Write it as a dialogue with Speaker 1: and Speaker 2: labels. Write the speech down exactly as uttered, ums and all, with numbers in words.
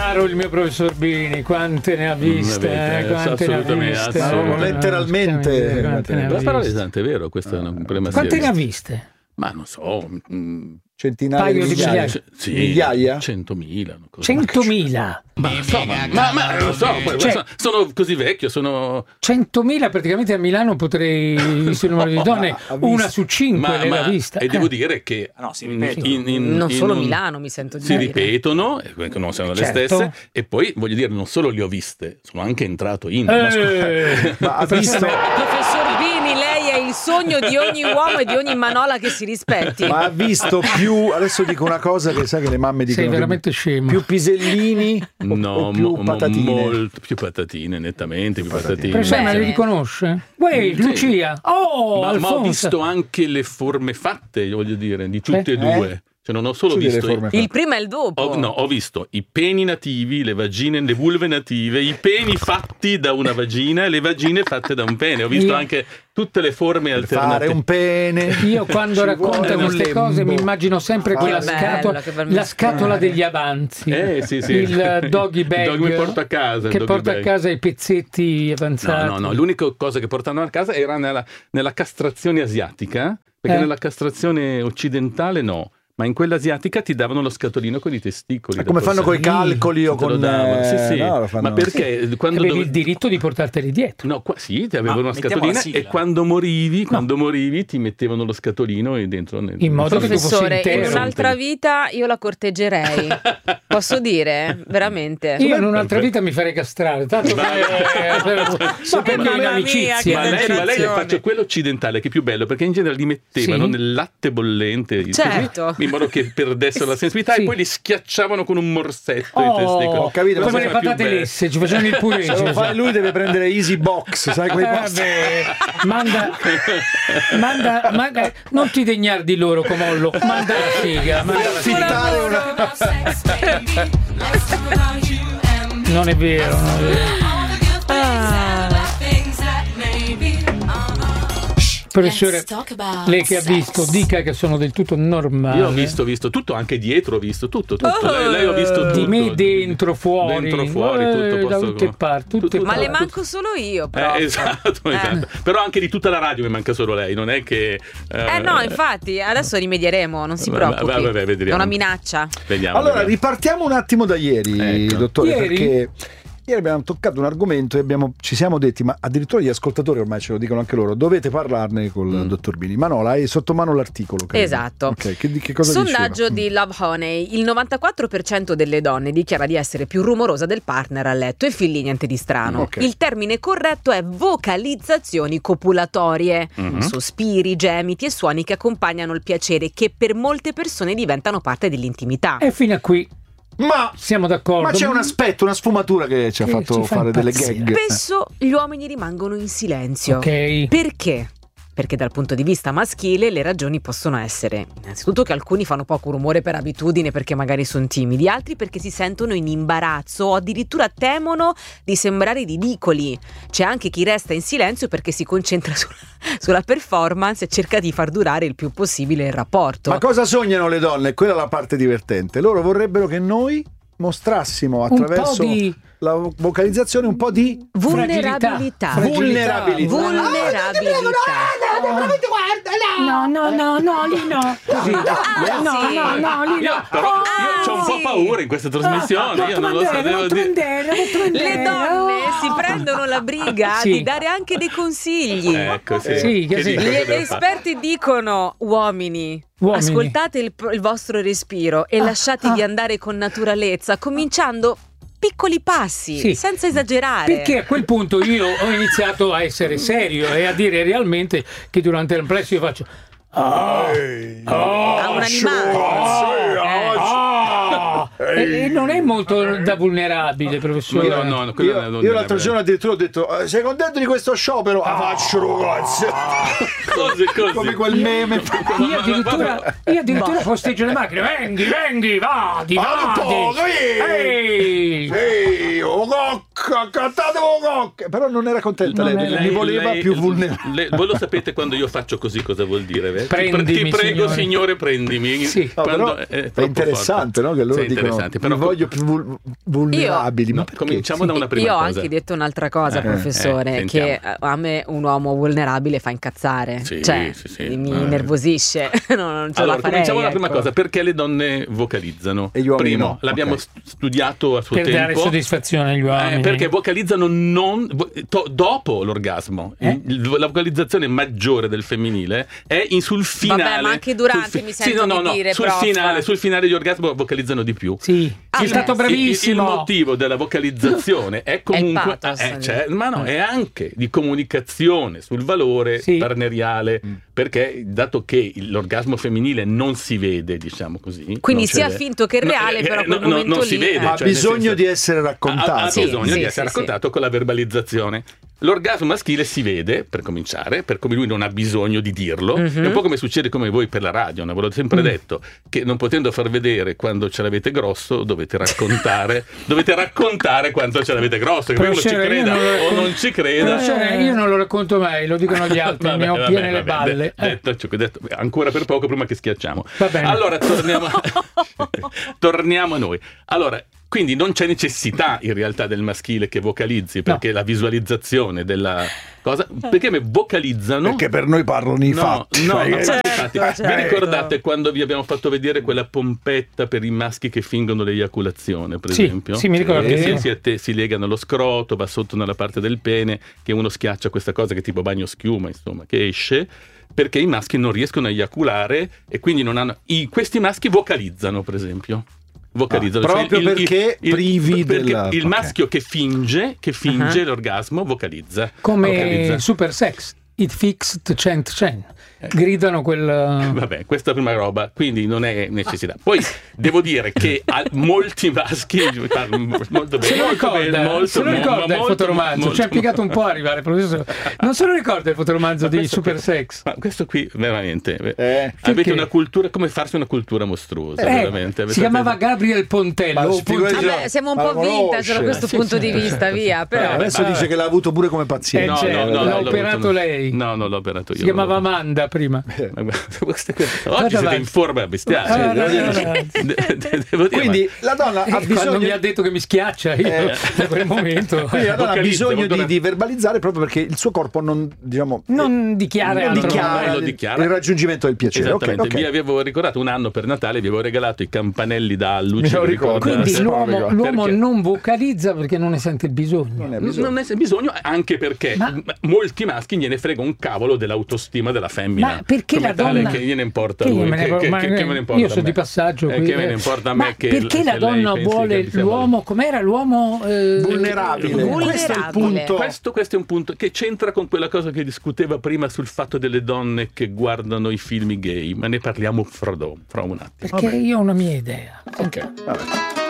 Speaker 1: caro il mio professor Bini, quante ne ha viste,
Speaker 2: Mm,
Speaker 1: eh, quante ne ha viste,
Speaker 3: assolutamente.
Speaker 1: no,
Speaker 3: letteralmente.
Speaker 1: quante ne ha
Speaker 2: La
Speaker 1: viste.
Speaker 2: parola esatto, è vero, questo è un problema
Speaker 1: Quante
Speaker 2: serio.
Speaker 1: ne ha viste?
Speaker 2: Ma non so, mm,
Speaker 3: Centinaia
Speaker 1: Paio
Speaker 3: di
Speaker 1: di
Speaker 3: migliaia.
Speaker 1: migliaia.
Speaker 2: sì,
Speaker 3: Migliaia?
Speaker 2: centomila. una cosa.
Speaker 1: centomila.
Speaker 2: Ma, insomma, ma, ma non so, poi,
Speaker 1: Cioè-
Speaker 2: sono, sono così vecchio, sono...
Speaker 1: centomila praticamente a Milano potrei, visto il numero di donne,
Speaker 3: ha visto.
Speaker 1: una su cinque
Speaker 2: Ma,
Speaker 1: l'aveva
Speaker 2: ma-
Speaker 1: vista.
Speaker 2: e devo
Speaker 1: Eh.
Speaker 2: dire che
Speaker 4: Ah, no, si
Speaker 2: in-
Speaker 4: ripetono.
Speaker 2: in- in-
Speaker 5: Non
Speaker 2: in
Speaker 5: solo
Speaker 2: un-
Speaker 5: Milano, mi sento di
Speaker 2: si
Speaker 5: dire.
Speaker 2: ripetono, e che non siano le
Speaker 1: Certo.
Speaker 2: stesse, e poi voglio dire, non solo le ho viste, sono anche entrato in.
Speaker 1: Eh,
Speaker 3: Ma ha visto,
Speaker 5: Professor Bini, lei è il sogno di ogni uomo e di ogni manola che si rispetti.
Speaker 3: ma ha visto più, adesso dico una cosa che sai che le mamme dicono
Speaker 1: sei
Speaker 3: che-
Speaker 1: veramente scemo.
Speaker 3: più pisellini o,
Speaker 2: No,
Speaker 3: o più
Speaker 2: mo-
Speaker 3: patatine.
Speaker 2: molto più patatine, nettamente più patatine.
Speaker 1: Professore, ma
Speaker 5: Bene.
Speaker 1: li riconosce? Uè,
Speaker 2: Sì.
Speaker 1: Lucia. Oh,
Speaker 2: ma, ma ho
Speaker 1: Alfonso.
Speaker 2: visto anche le forme fatte, voglio dire, di tutte
Speaker 1: Eh?
Speaker 2: e due. Cioè non ho solo
Speaker 3: Su delle
Speaker 2: visto
Speaker 3: forme
Speaker 5: Il prima e il dopo.
Speaker 2: ho, no, ho visto i peni nativi, le vagine, le vulve native, i peni fatti da una vagina e le vagine fatte da un pene. Ho visto
Speaker 1: Io-
Speaker 2: anche tutte le forme
Speaker 3: Per fare
Speaker 2: alternative.
Speaker 3: un pene.
Speaker 1: Io quando
Speaker 3: Ci
Speaker 1: racconto
Speaker 3: vuole un
Speaker 1: queste cose
Speaker 3: lembo.
Speaker 1: mi immagino sempre
Speaker 3: Ah,
Speaker 1: quella
Speaker 3: che
Speaker 5: bello,
Speaker 1: scatola,
Speaker 5: che bello.
Speaker 1: la scatola degli avanzi,
Speaker 2: Eh, sì, sì.
Speaker 1: il doggy bag,
Speaker 2: Il dog mi porta a casa, il
Speaker 1: che
Speaker 2: doggy
Speaker 1: porta
Speaker 2: bag.
Speaker 1: a casa i pezzetti avanzati.
Speaker 2: No, no, no, l'unica cosa che portavano a casa era nella, nella castrazione asiatica, perché
Speaker 1: Eh.
Speaker 2: nella castrazione occidentale no. Ma in quella asiatica ti davano lo scatolino con i testicoli.
Speaker 3: Ma come
Speaker 2: dopo
Speaker 3: fanno
Speaker 2: sai.
Speaker 3: coi calcoli o
Speaker 2: Te lo
Speaker 3: con
Speaker 2: davano, sì,
Speaker 3: eh,
Speaker 2: sì.
Speaker 3: no, lo fanno-
Speaker 2: Ma perché quando
Speaker 1: Avevi
Speaker 2: dove-
Speaker 1: il diritto di portarteli dietro.
Speaker 2: No, qua, sì, ti avevano
Speaker 4: Ma
Speaker 2: una
Speaker 4: mettiamo
Speaker 2: scatolina
Speaker 4: la sigla.
Speaker 2: e quando morivi, quando morivi ti mettevano lo scatolino e dentro nel...
Speaker 1: In modo che tu fossi
Speaker 5: Professore, in
Speaker 1: intero.
Speaker 5: un'altra vita io la corteggerei. Posso dire? Veramente.
Speaker 1: Io in un'altra vita mi farei castrare, tanto per, per, per, per
Speaker 5: mamma mia,
Speaker 1: l'amicizia.
Speaker 2: Ma lei, ma lei le
Speaker 5: Generazione.
Speaker 2: faccio quello occidentale che è più bello perché in genere li mettevano
Speaker 1: Sì.
Speaker 2: nel latte bollente così,
Speaker 5: Certo.
Speaker 2: in modo che perdessero la sensibilità
Speaker 1: Sì.
Speaker 2: e poi li schiacciavano con un morsetto i
Speaker 1: Oh,
Speaker 2: testicoli.
Speaker 3: ho capito,
Speaker 1: come
Speaker 3: ma
Speaker 1: le
Speaker 3: sono
Speaker 1: patate
Speaker 2: più
Speaker 1: lesse, ci facevano il purè.
Speaker 3: Se lo fai lui deve prendere Easy Box, sai quei
Speaker 1: Eh,
Speaker 3: posti.
Speaker 1: vabbè, manda, manda, manda, non ti degnare di loro, Comollo, manda la figa, manda la figa.
Speaker 3: Affittare una...
Speaker 1: Non è vero, non è vero. Professore, lei che ha visto, dica che sono del tutto normale.
Speaker 2: Io ho visto, visto tutto, anche dietro ho visto tutto, tutto. Lei, lei ho visto tutto.
Speaker 1: Di me dentro, fuori,
Speaker 2: Dentro, fuori,
Speaker 1: eh,
Speaker 2: tutto.
Speaker 1: da
Speaker 2: posso-
Speaker 1: tutte parti, tutte
Speaker 2: tutto-
Speaker 5: Ma le
Speaker 1: parti.
Speaker 5: manco solo io, però.
Speaker 2: Eh, esatto, esatto. Però anche di tutta la radio mi manca solo lei, non è che...
Speaker 5: Eh no, infatti, adesso rimedieremo, non si
Speaker 2: Vabbè,
Speaker 5: preoccupi.
Speaker 2: vabbè, vabbè, vedremo.
Speaker 5: È una minaccia.
Speaker 2: Vediamo.
Speaker 3: Allora,
Speaker 2: vediamo.
Speaker 3: ripartiamo un attimo da ieri,
Speaker 2: Ecco.
Speaker 3: dottore,
Speaker 1: Ieri?
Speaker 3: perché ieri abbiamo toccato un argomento e abbiamo, ci siamo detti, ma addirittura gli ascoltatori ormai ce lo dicono anche loro, dovete parlarne col
Speaker 2: Mm.
Speaker 3: dottor Bini. Manola, hai sotto mano l'articolo, credo.
Speaker 5: Esatto.
Speaker 3: Ok, che, di che cosa
Speaker 5: Sondaggio
Speaker 3: diceva?
Speaker 5: di Love Honey: il novantaquattro per cento delle donne dichiara di essere più rumorosa del partner a letto, e fin lì niente di strano.
Speaker 3: Ok.
Speaker 5: Il termine corretto è vocalizzazioni copulatorie,
Speaker 2: Mhm.
Speaker 5: sospiri, gemiti e suoni che accompagnano il piacere, che per molte persone diventano parte dell'intimità.
Speaker 1: E fino a qui
Speaker 3: Ma,
Speaker 1: siamo d'accordo.
Speaker 3: ma c'è un aspetto, una sfumatura che ci ha
Speaker 1: Che
Speaker 3: fatto
Speaker 1: ci fa
Speaker 3: fare delle
Speaker 1: impazzire.
Speaker 3: gag.
Speaker 5: Spesso gli uomini rimangono in silenzio.
Speaker 1: Ok.
Speaker 5: Perché? Perché dal punto di vista maschile le ragioni possono essere innanzitutto che alcuni fanno poco rumore per abitudine perché magari sono timidi, altri perché si sentono in imbarazzo o addirittura temono di sembrare ridicoli. C'è anche chi resta in silenzio perché si concentra sulla, sulla performance e cerca di far durare il più possibile il rapporto.
Speaker 3: Ma cosa sognano le donne? Quella è la parte divertente. Loro vorrebbero che noi mostrassimo attraverso
Speaker 1: po' di-
Speaker 3: la vocalizzazione un po' di
Speaker 5: Vulnerabilità.
Speaker 1: Fragilità.
Speaker 3: Vulnerabilità.
Speaker 5: Vulnerabilità.
Speaker 1: No, no, no, no, lì no. Così.
Speaker 5: Ah,
Speaker 1: no,
Speaker 5: sì.
Speaker 1: no, no, lì
Speaker 2: Io,
Speaker 1: no.
Speaker 2: però, io ho un po'
Speaker 5: sì.
Speaker 2: paura in queste trasmissioni, io non lo so, devo dire...
Speaker 5: Le donne si prendono la briga
Speaker 1: Sì.
Speaker 5: di dare anche dei consigli.
Speaker 2: Ecco, sì.
Speaker 1: Sì, che sì.
Speaker 2: dico,
Speaker 5: Gli
Speaker 2: cosa devo fare?
Speaker 5: esperti dicono: uomini,
Speaker 1: Uomini.
Speaker 5: ascoltate il, il vostro respiro e
Speaker 1: Ah,
Speaker 5: lasciatevi
Speaker 1: ah.
Speaker 5: andare con naturalezza, cominciando piccoli passi,
Speaker 1: Sì.
Speaker 5: senza esagerare.
Speaker 1: Perché a quel punto io ho iniziato a essere serio e a dire realmente che durante l'amplesso io faccio ah,
Speaker 5: A un animale. Eh.
Speaker 1: ah, e, e non è molto da vulnerabile, professore.
Speaker 2: No, no, no, quello
Speaker 3: Io,
Speaker 2: non-
Speaker 3: io
Speaker 2: non
Speaker 3: l'altro
Speaker 2: è
Speaker 3: giorno addirittura ho detto "Eh, sei contento di questo sciopero? Ah, faccio ragazzi
Speaker 2: Così, così.
Speaker 3: come quel meme.
Speaker 1: Io addirittura, io addirittura posteggio le macchine, venghi, venghi, vadi,
Speaker 3: Vado un
Speaker 1: vadi.
Speaker 3: po',
Speaker 1: Ehi!
Speaker 3: Ehi, oh cocca! però non era contenta
Speaker 1: Non
Speaker 3: lei,
Speaker 1: era-
Speaker 3: mi voleva
Speaker 2: lei-
Speaker 3: più vulnerabile.
Speaker 2: lei- voi lo sapete quando io faccio così cosa vuol dire? Beh? Ti pre-
Speaker 1: Prendimi,
Speaker 2: ti prego
Speaker 1: signore.
Speaker 2: signore, prendimi.
Speaker 1: Sì.
Speaker 3: No,
Speaker 2: Quando-
Speaker 3: però
Speaker 2: è
Speaker 3: è
Speaker 2: troppo
Speaker 3: interessante,
Speaker 2: forte.
Speaker 3: no? Che loro
Speaker 2: Sì,
Speaker 3: dicono
Speaker 2: interessante,
Speaker 3: mi
Speaker 2: però
Speaker 3: voglio più vul- vulnerabili.
Speaker 2: No,
Speaker 3: Ma perché?
Speaker 2: cominciamo
Speaker 3: Sì.
Speaker 2: da una prima
Speaker 5: Io ho
Speaker 2: cosa.
Speaker 5: anche detto un'altra cosa,
Speaker 2: Eh,
Speaker 5: professore,
Speaker 2: eh, sentiamo.
Speaker 5: che eh, a me un uomo vulnerabile fa incazzare,
Speaker 2: Sì,
Speaker 5: cioè
Speaker 2: sì, sì.
Speaker 5: mi
Speaker 2: Eh.
Speaker 5: nervosisce, non, non ce
Speaker 2: Allora,
Speaker 5: la farei.
Speaker 2: cominciamo dalla prima
Speaker 5: ecco.
Speaker 2: cosa. Perché le donne vocalizzano?
Speaker 3: E gli uomini
Speaker 2: Primo,
Speaker 3: no.
Speaker 2: l'abbiamo
Speaker 3: Ok.
Speaker 2: st- studiato a suo
Speaker 1: Per
Speaker 2: tempo.
Speaker 1: dare soddisfazione agli uomini.
Speaker 2: Eh, perché vocalizzano non vo- to- dopo l'orgasmo.
Speaker 1: Eh?
Speaker 2: Il- la vocalizzazione maggiore del femminile è in sul finale.
Speaker 5: Vabbè, ma anche durante
Speaker 2: sul
Speaker 5: mi
Speaker 2: sì,
Speaker 5: sento
Speaker 2: no, no,
Speaker 5: di
Speaker 2: no,
Speaker 5: dire,
Speaker 2: sul
Speaker 5: prof.
Speaker 2: finale, sul finale di orgasmo vocalizzano di più.
Speaker 1: Sì,
Speaker 5: Ah,
Speaker 1: sei
Speaker 5: beh.
Speaker 1: stato
Speaker 2: Il,
Speaker 1: bravissimo.
Speaker 2: il motivo della vocalizzazione è comunque
Speaker 5: pathos,
Speaker 2: eh,
Speaker 5: eh.
Speaker 2: cioè, ma no, è anche di comunicazione sul valore
Speaker 1: Sì.
Speaker 2: parneriale, perché dato che l'orgasmo femminile non si vede, diciamo così,
Speaker 5: Quindi
Speaker 2: non
Speaker 5: sia
Speaker 2: c'è-
Speaker 5: finto che reale,
Speaker 2: eh,
Speaker 5: però
Speaker 2: eh,
Speaker 5: quel
Speaker 2: no, no,
Speaker 5: momento
Speaker 2: non si
Speaker 5: lì,
Speaker 2: vede,
Speaker 5: eh.
Speaker 3: Ha
Speaker 2: cioè, nel
Speaker 3: bisogno
Speaker 2: senso-
Speaker 3: di essere
Speaker 2: ha,
Speaker 3: raccontato.
Speaker 2: ha
Speaker 5: Sì,
Speaker 2: bisogno
Speaker 5: sì,
Speaker 2: di
Speaker 5: sì,
Speaker 2: essere
Speaker 5: sì.
Speaker 2: raccontato con la verbalizzazione. L'orgasmo maschile si vede, per cominciare, per come lui non ha bisogno di dirlo.
Speaker 5: Mhm.
Speaker 2: È un po' come succede come voi per la radio, no? Ve l'ho sempre
Speaker 1: Mm.
Speaker 2: detto, che non potendo far vedere quando ce l'avete grosso, dovete raccontare, dovete raccontare quanto ce l'avete grosso, che uno ci
Speaker 1: Professore, io
Speaker 2: creda
Speaker 1: non lo
Speaker 2: o
Speaker 1: racconto-
Speaker 2: non ci creda.
Speaker 1: Professore, io non lo racconto mai, lo dicono gli altri,
Speaker 2: Vabbè,
Speaker 1: ne ho
Speaker 2: vabbè,
Speaker 1: piene le
Speaker 2: vabbè,
Speaker 1: balle.
Speaker 2: de- detto, cioè, detto, ancora per poco prima che schiacciamo.
Speaker 1: Va bene.
Speaker 2: Allora torniamo, torniamo a noi. Allora, quindi non c'è necessità in realtà del maschile che vocalizzi, perché la visualizzazione della cosa, perché me vocalizzano.
Speaker 3: Perché per noi parlano i
Speaker 2: No,
Speaker 3: fatti.
Speaker 2: no,
Speaker 3: Cioè,
Speaker 2: no,
Speaker 3: che-
Speaker 5: Certo,
Speaker 2: infatti,
Speaker 5: certo.
Speaker 2: vi ricordate quando vi abbiamo fatto vedere quella pompetta per i maschi che fingono l'eiaculazione, per
Speaker 1: Sì,
Speaker 2: esempio?
Speaker 1: sì, mi ricordo,
Speaker 2: Che
Speaker 1: sì.
Speaker 2: si, si, atte- si legano lo scroto, va sotto nella parte del pene, che uno schiaccia questa cosa che è tipo bagno schiuma, insomma, che esce, perché i maschi non riescono a eiaculare e quindi non hanno. I, questi maschi vocalizzano, per esempio. Vocalizzano.
Speaker 3: Ah, proprio perché privi
Speaker 2: perché
Speaker 3: della-
Speaker 2: il
Speaker 3: ok.
Speaker 2: maschio che finge, che finge
Speaker 5: Uh-huh.
Speaker 2: l'orgasmo vocalizza.
Speaker 1: Come
Speaker 2: Vocalizza.
Speaker 1: Super Sex, It Fixed cento cento. Gridano quel...
Speaker 2: Vabbè, questa è la prima roba, quindi non è necessità. Poi devo dire che a- molti maschi molto bene,
Speaker 1: Se lo
Speaker 2: molto
Speaker 1: ricorda,
Speaker 2: bene, molto,
Speaker 1: se lo
Speaker 2: mo-
Speaker 1: ricorda
Speaker 2: ma
Speaker 1: il
Speaker 2: molto,
Speaker 1: fotoromanzo,
Speaker 2: molto,
Speaker 1: ci ha impiegato un po' a arrivare, professore. Non se lo ricorda il fotoromanzo
Speaker 2: Ma
Speaker 1: di
Speaker 2: questo
Speaker 1: Super
Speaker 2: qui-
Speaker 1: Sex.
Speaker 2: Ma questo qui veramente
Speaker 3: Eh,
Speaker 2: avete
Speaker 1: perché?
Speaker 2: una cultura, come farsi una cultura mostruosa,
Speaker 1: Eh,
Speaker 2: veramente. Avete-
Speaker 1: si chiamava Gabriel Pontello.
Speaker 3: Ma
Speaker 1: o
Speaker 3: figurati-
Speaker 1: Pontello.
Speaker 5: Vabbè, siamo un
Speaker 3: Ma
Speaker 5: po'
Speaker 3: lo
Speaker 5: vintage
Speaker 3: conosce.
Speaker 5: da questo
Speaker 1: Sì,
Speaker 5: punto
Speaker 1: sì,
Speaker 5: di
Speaker 1: certo,
Speaker 5: vista, via.
Speaker 3: Eh,
Speaker 5: Però
Speaker 3: adesso
Speaker 1: vabbè.
Speaker 3: dice che l'ha avuto pure come paziente.
Speaker 1: Eh,
Speaker 2: No,
Speaker 1: certo,
Speaker 2: no, no,
Speaker 1: l'ha
Speaker 2: no, l'ho
Speaker 1: operato
Speaker 2: avuto-
Speaker 1: lei.
Speaker 2: No, non l'ho operato io.
Speaker 1: Si chiamava
Speaker 2: l'ho-
Speaker 1: Amanda prima.
Speaker 2: Ma guarda, queste- queste- Oggi
Speaker 1: Vada
Speaker 2: siete
Speaker 1: avanti.
Speaker 2: in forma bestiale.
Speaker 1: Ah, no, no, no, no.
Speaker 2: De- de- devo dire,
Speaker 3: Quindi la donna ha
Speaker 1: Eh, quando
Speaker 3: bisogno
Speaker 1: mi ha detto che mi schiaccia io
Speaker 3: Eh.
Speaker 1: da quel momento
Speaker 3: Quindi la donna ha
Speaker 2: vocalizza,
Speaker 3: bisogno di,
Speaker 2: vocalizza.
Speaker 3: di verbalizzare proprio perché il suo corpo non, diciamo,
Speaker 1: non dichiara
Speaker 3: non
Speaker 1: altro.
Speaker 3: dichiara,
Speaker 2: non lo
Speaker 3: il-
Speaker 2: dichiara.
Speaker 3: il raggiungimento del piacere. Ok,
Speaker 2: Esattamente,
Speaker 3: ok.
Speaker 2: vi avevo ricordato un anno per Natale, vi avevo regalato i campanelli da alluce.
Speaker 3: Me lo
Speaker 2: vi
Speaker 3: ricordo.
Speaker 2: ricordate?
Speaker 1: Quindi
Speaker 3: Sì,
Speaker 1: l'uomo,
Speaker 3: perché-
Speaker 1: l'uomo non vocalizza perché non ne sente il bisogno.
Speaker 3: Non ne ha bisogno.
Speaker 2: Non ne c'è bisogno, anche perché
Speaker 1: Ma-
Speaker 2: m- molti maschi gliene frega un cavolo dell'autostima della femmina.
Speaker 1: Ma perché
Speaker 2: Come
Speaker 1: la
Speaker 2: tale,
Speaker 1: donna-
Speaker 2: che gliene importa a
Speaker 1: Che
Speaker 2: lui?
Speaker 1: me ne-
Speaker 2: Che, che-
Speaker 1: ma-
Speaker 2: che- che me ne importa
Speaker 1: io
Speaker 2: a
Speaker 1: sono
Speaker 2: me?
Speaker 1: di passaggio
Speaker 2: Eh,
Speaker 1: qui,
Speaker 2: che me
Speaker 1: eh.
Speaker 2: ne importa a
Speaker 1: Ma
Speaker 2: me che
Speaker 1: perché
Speaker 2: se
Speaker 1: la
Speaker 2: lei
Speaker 1: donna
Speaker 2: pensi
Speaker 1: vuole
Speaker 2: che sia
Speaker 1: l'uomo com'era l'uomo eh,
Speaker 3: Vulnerabile.
Speaker 5: Vulnerabile.
Speaker 3: Questo è il punto.
Speaker 2: Questo, questo è un punto che c'entra con quella cosa che discuteva prima sul fatto delle donne che guardano i film gay, ma ne parliamo fra, do- fra un attimo.
Speaker 1: perché io ho una mia idea.
Speaker 3: Ok, vabbè.